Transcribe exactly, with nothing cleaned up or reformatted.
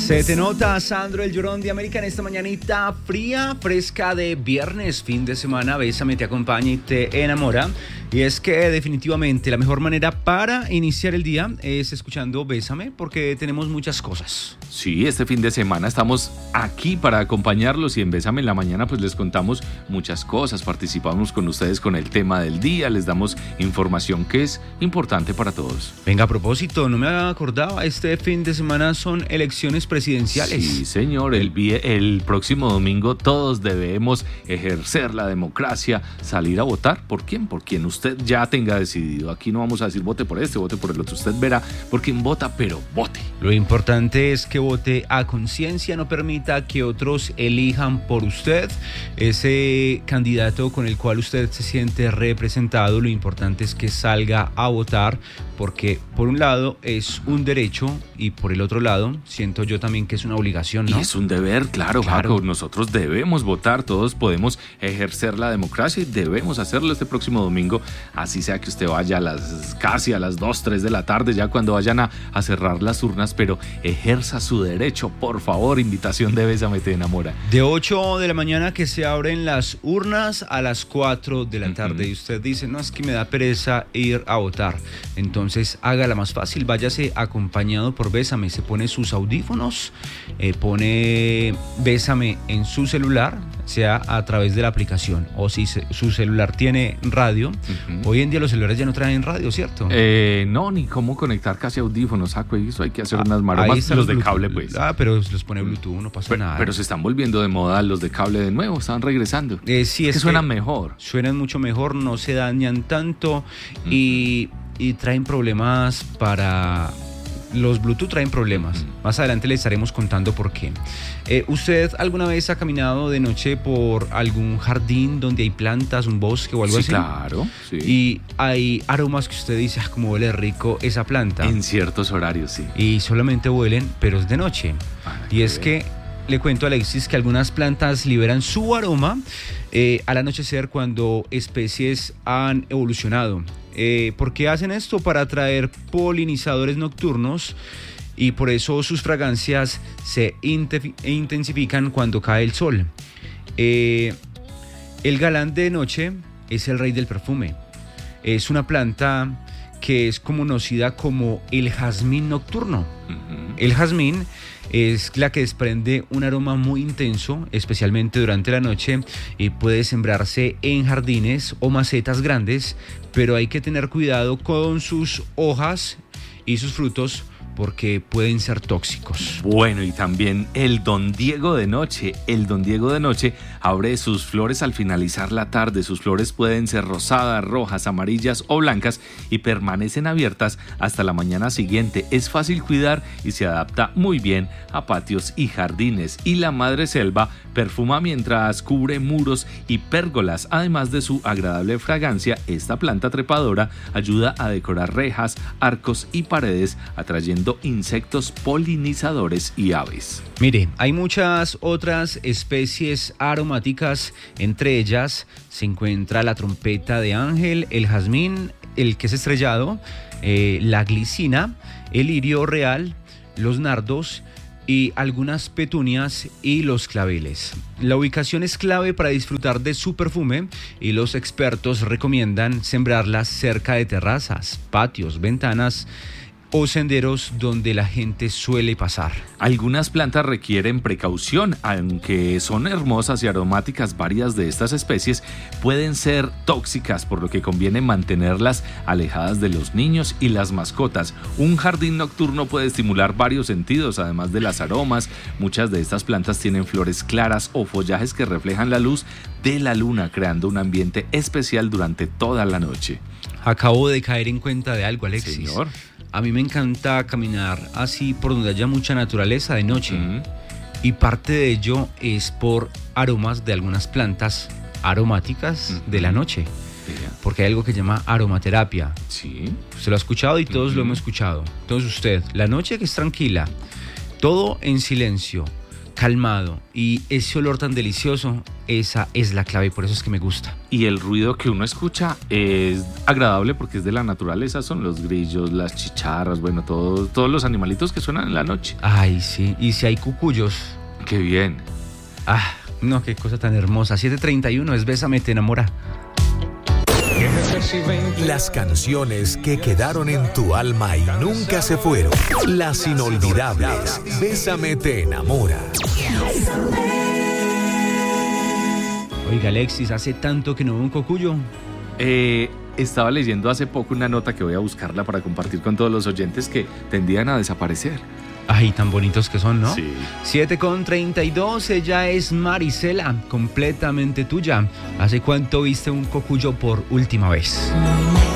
Se te nota, Sandro, el llorón de América, en esta mañanita fría, fresca de viernes, fin de semana. Bésame te acompaña y te enamora. Y es que definitivamente la mejor manera para iniciar el día es escuchando Bésame, porque tenemos muchas cosas. Sí, este fin de semana estamos aquí para acompañarlos y en Bésame en la mañana pues les contamos muchas cosas, participamos con ustedes con el tema del día, les damos información que es importante para todos. Venga, a propósito, no me acordaba, este fin de semana son elecciones presidenciales. Sí, señor, el, el próximo domingo todos debemos ejercer la democracia, salir a votar. ¿Por quién? Por quien usted ya tenga decidido. Aquí no vamos a decir vote por este, vote por el otro. Usted verá por quién vota, pero vote. Lo importante es que vote a conciencia, no permita que otros elijan por usted ese candidato con el cual usted se siente representado. Lo importante es que salga a votar, porque por un lado es un derecho y por el otro lado siento yo también que es una obligación, ¿no? Y es un deber, claro, claro. Jaco, nosotros debemos votar, todos podemos ejercer la democracia y debemos hacerlo este próximo domingo, así sea que usted vaya a las casi a las dos, tres de la tarde, ya cuando vayan a, a cerrar las urnas, pero ejerza su derecho, por favor. Invitación de Bésame te enamora. De ocho de la mañana que se abren las urnas a las cuatro de la tarde, uh-huh. Y usted dice, no, es que me da pereza ir a votar. Entonces hágala más fácil, váyase acompañado por Bésame, se pone sus audífonos, eh, pone Bésame en su celular, sea a través de la aplicación, o si se, su celular tiene radio. Uh-huh. Hoy en día los celulares ya no traen radio, ¿cierto? Eh, no, ni cómo conectar casi audífonos, Jaco, eso hay que hacer ah, unas maromas, los de cable pues. Ah, pero los pone Bluetooth, no pasa pero, nada. Pero se están volviendo de moda los de cable de nuevo, están regresando. Eh, sí, es, es que suenan mejor. Suenan mucho mejor, no se dañan tanto, uh-huh. y, y traen problemas para... Los Bluetooth traen problemas. Uh-huh. Más adelante les estaremos contando por qué. Eh, ¿Usted alguna vez ha caminado de noche por algún jardín donde hay plantas, un bosque o algo sí, así? Claro, sí. Y hay aromas que usted dice, ah, cómo huele rico esa planta. En ciertos horarios, sí. Y solamente huelen, pero es de noche. Ah, y es que le cuento a Alexis que algunas plantas liberan su aroma eh, al anochecer cuando especies han evolucionado. Eh, ¿Por qué hacen esto? Para atraer polinizadores nocturnos, y por eso sus fragancias se intensifican cuando cae el sol. Eh, el galán de noche es el rey del perfume. Es una planta que es conocida como el jazmín nocturno. Uh-huh. El jazmín es la que desprende un aroma muy intenso, especialmente durante la noche, y puede sembrarse en jardines o macetas grandes, pero hay que tener cuidado con sus hojas y sus frutos, porque pueden ser tóxicos. Bueno, y también el Don Diego de noche. El Don Diego de noche abre sus flores al finalizar la tarde. Sus flores pueden ser rosadas, rojas, amarillas o blancas y permanecen abiertas hasta la mañana siguiente. Es fácil cuidar y se adapta muy bien a patios y jardines. Y la madreselva perfuma mientras cubre muros y pérgolas. Además de su agradable fragancia, esta planta trepadora ayuda a decorar rejas, arcos y paredes, atrayendo insectos polinizadores y aves. Mire, hay muchas otras especies aromáticas, entre ellas se encuentra la trompeta de ángel, el jazmín, el que es estrellado, eh, la glicina, el lirio real, los nardos y algunas petunias y los claveles. La ubicación es clave para disfrutar de su perfume, y los expertos recomiendan sembrarlas cerca de terrazas, patios, ventanas o senderos donde la gente suele pasar. Algunas plantas requieren precaución, aunque son hermosas y aromáticas. Varias de estas especies pueden ser tóxicas, por lo que conviene mantenerlas alejadas de los niños y las mascotas. Un jardín nocturno puede estimular varios sentidos, además de las aromas. Muchas de estas plantas tienen flores claras o follajes que reflejan la luz de la luna, creando un ambiente especial durante toda la noche. Acabo de caer en cuenta de algo, Alexis. Señor. A mí me encanta caminar así por donde haya mucha naturaleza de noche. Uh-huh. Y parte de ello es por aromas de algunas plantas aromáticas uh-huh. de la noche. Yeah. Porque hay algo que se llama aromaterapia. Sí. Se lo ha escuchado y todos uh-huh. lo hemos escuchado. Entonces usted, la noche que es tranquila, todo en silencio, calmado. Y ese olor tan delicioso, esa es la clave y por eso es que me gusta. Y el ruido que uno escucha es agradable porque es de la naturaleza, son los grillos, las chicharras, bueno, todo, todos los animalitos que suenan en la noche. Ay, sí, y si hay cucuyos. ¡Qué bien! Ah, no, qué cosa tan hermosa. siete treinta y uno es Bésame, te enamora. Las canciones que quedaron en tu alma y nunca se fueron. Las inolvidables. Bésame, te enamora. Oiga, Alexis, ¿hace tanto que no veo un cocuyo? Eh, estaba leyendo hace poco una nota que voy a buscarla para compartir con todos los oyentes que tendían a desaparecer. Ay, tan bonitos que son, ¿no? Sí. siete con treinta y dos, ella es Marisela, completamente tuya. ¿Hace cuánto viste un cocuyo por última vez?